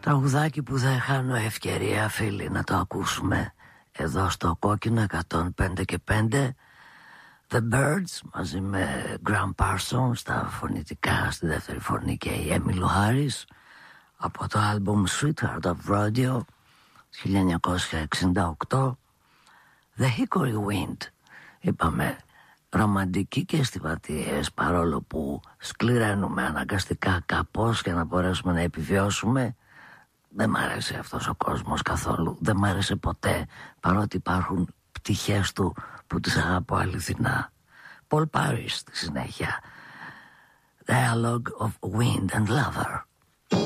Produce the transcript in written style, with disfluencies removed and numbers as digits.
Τραγουδάκι που δεν χάνω ευκαιρία, φίλοι, να το ακούσουμε εδώ στο Κόκκινο 105 και 5. The Birds μαζί με Graham Parsons στα φωνητικά, στη δεύτερη φωνή, και η Emmylou Harris από το άλμπουμ Sweetheart of Radio 1968. The Hickory Wind, είπαμε, ρομαντική και αισθηματίες, παρόλο που σκληραίνουμε αναγκαστικά κάπως για να μπορέσουμε να επιβιώσουμε. Δεν μ' άρεσε αυτός ο κόσμος καθόλου, δεν μ' άρεσε ποτέ, παρότι υπάρχουν πτυχές του που τις αγαπώ αληθινά. Paul Parrish στη συνέχεια. Dialogue of Wind and Lover.